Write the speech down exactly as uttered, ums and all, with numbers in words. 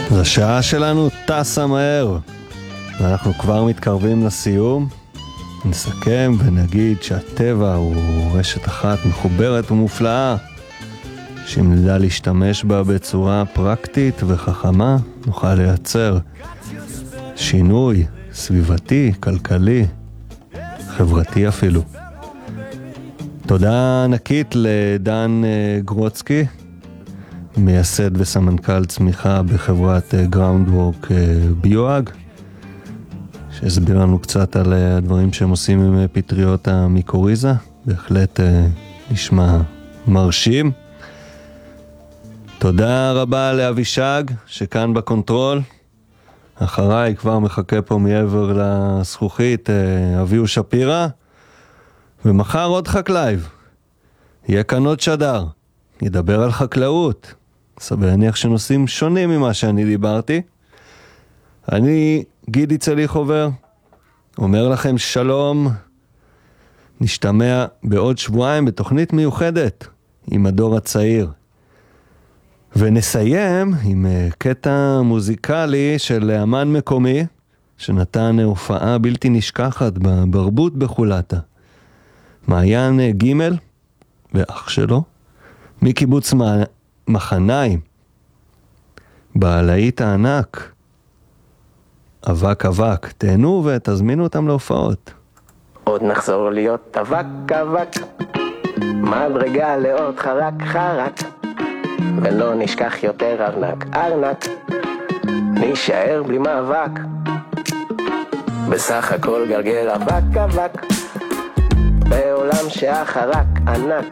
אז השעה שלנו טסה מהר, ואנחנו כבר מתקרבים לסיום. נסכם ונגיד שהטבע הוא רשת אחת מחוברת ומופלאה, שאם נדע להשתמש בה בצורה פרקטית וחכמה, נוכל לייצר שינוי סביבתי, כלכלי, חברתי אפילו. תודה ענקית לדן גרוצקי, מייסד וסמנכ"ל צמיחה בחברת גראונדוורק ביואג, שהסביר לנו קצת על הדברים שהם עושים עם פטריות המיקוריזה. בהחלט נשמע מרשים. תודה רבה לאבישג שכאן בקונטרול. אחריי כבר מחכה פה מעבר לזכוכית אביהו שפירה, ומחר עוד חקלייב. יהיה כאן עוד שדר, ידבר על חקלאות, סביר להניח שנושאים שונים ממה שאני דיברתי. אני גידי צליחובר, אומר לכם שלום, נשתמע בעוד שבועיים בתוכנית מיוחדת עם הדור הצעיר. ונסיים עם קטע מוזיקלי של אמן מקומי, שנתן הופעה בלתי נשכחת בברבות בחולתה. מעיין ג' ואח שלו, מקיבוץ מחניים, בעלאית הענק, אבק אבק. תהנו ותזמינו אותם להופעות. עוד נחזור להיות אבק אבק, מדרגה לעוד חרק חרק, ולא נשכח יותר ארנק ארנק, נשאר בלי מאבק, בסך הכל גרגר אבק אבק, בעולם שהחרק ענק,